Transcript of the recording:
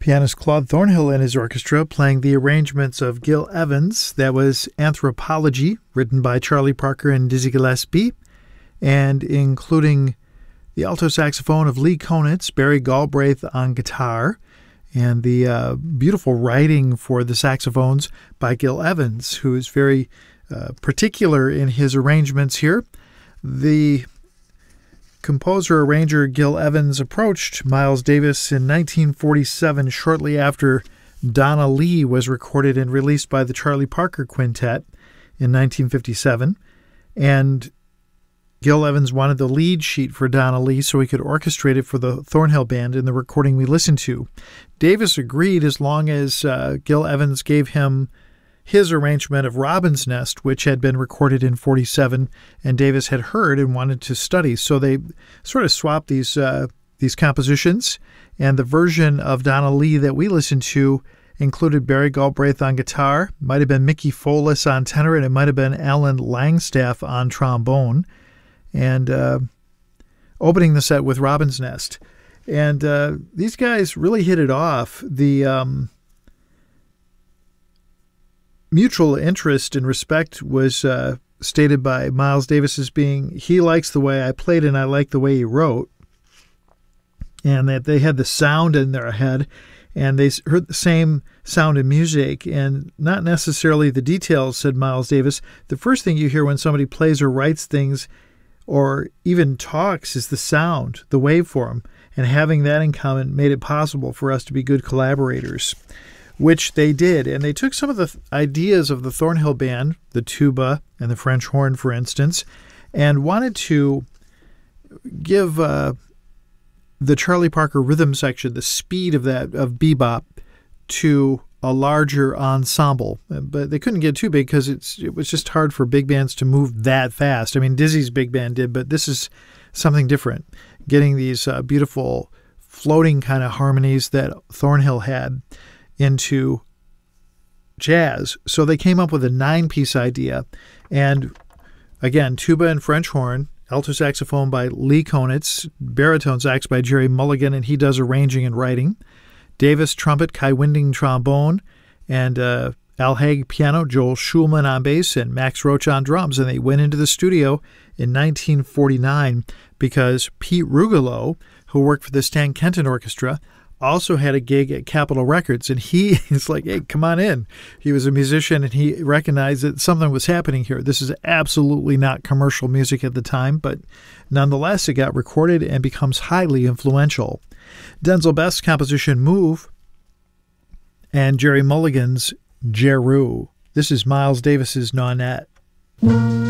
Pianist Claude Thornhill and his orchestra playing the arrangements of Gil Evans. That was Anthropology, written by Charlie Parker and Dizzy Gillespie, and including the alto saxophone of Lee Konitz, Barry Galbraith on guitar, and the beautiful writing for the saxophones by Gil Evans, who is very particular in his arrangements here. The composer-arranger Gil Evans approached Miles Davis in 1947, shortly after Donna Lee was recorded and released by the Charlie Parker Quintet in 1957. And Gil Evans wanted the lead sheet for Donna Lee so he could orchestrate it for the Thornhill Band in the recording we listened to. Davis agreed as long as Gil Evans gave him his arrangement of Robin's Nest, which had been recorded in 47, and Davis had heard and wanted to study. So they sort of swapped these compositions, and the version of Donna Lee that we listened to included Barry Galbraith on guitar, might have been Mickey Folis on tenor, and it might have been Alan Langstaff on trombone, and opening the set with Robin's Nest. And these guys really hit it off. The mutual interest and respect was stated by Miles Davis as being, he likes the way I played and I like the way he wrote, and that they had the sound in their head and they heard the same sound in music and not necessarily the details, said Miles Davis. The first thing you hear when somebody plays or writes things or even talks is the sound, the waveform, and having that in common made it possible for us to be good collaborators, which they did. And they took some of the ideas of the Thornhill Band, the tuba and the French horn, for instance, and wanted to give the Charlie Parker rhythm section the speed of bebop to a larger ensemble. But they couldn't get too big because it was just hard for big bands to move that fast. I mean, Dizzy's big band did, but this is something different, getting these beautiful floating kind of harmonies that Thornhill had into jazz. So they came up with a 9-piece idea. And again, tuba and French horn, alto saxophone by Lee Konitz, baritone sax by Jerry Mulligan, and he does arranging and writing. Davis trumpet, Kai Winding trombone, and Al Haig piano, Joel Schulman on bass, and Max Roach on drums. And they went into the studio in 1949 because Pete Rugolo, who worked for the Stan Kenton Orchestra, also had a gig at Capitol Records, and he is like, hey, come on in. He was a musician, and he recognized that something was happening here. This is absolutely not commercial music at the time, but nonetheless, it got recorded and becomes highly influential. Denzel Best's composition Move, and Jerry Mulligan's Jeru. This is Miles Davis's Nonet.